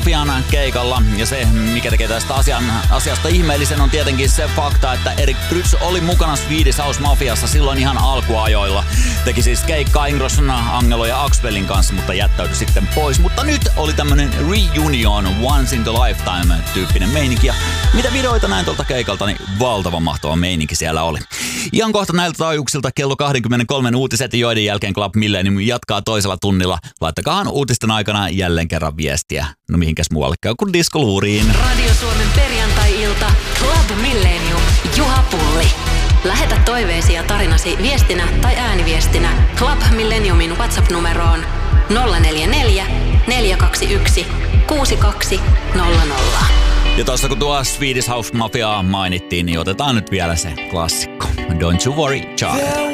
Mafian keikalla. Ja se, mikä tekee tästä asiasta ihmeellisen, on tietenkin se fakta, että Erik Prytz oli mukana Swedish House Mafiassa silloin ihan alkuajoilla. Teki siis keikkaa Ingrosson, Angelo ja Axwellin kanssa, mutta jättäytyi sitten pois. Mutta nyt oli tämmönen reunion, once in the lifetime -tyyppinen meininki. Ja mitä videoita näin tuolta keikalta, niin valtavan mahtava meininki siellä oli. Ihan kohta näiltä taajuuksilta kello 23 uutiset, joiden jälkeen Club Millennium jatkaa toisella tunnilla. Laittakahan uutisten aikana jälleen kerran viestiä. No mihinkäs muualle käy kuin diskoluuriin. Radio Suomen perjantai-ilta Club Millennium. Juha Pulli. Lähetä toiveesi ja tarinasi viestinä tai ääniviestinä Club Millenniumin WhatsApp-numeroon 044 421 6200. Ja tossa kun tuo Swedish House Mafia mainittiin, niin otetaan nyt vielä se klassikko. Don't you worry, child.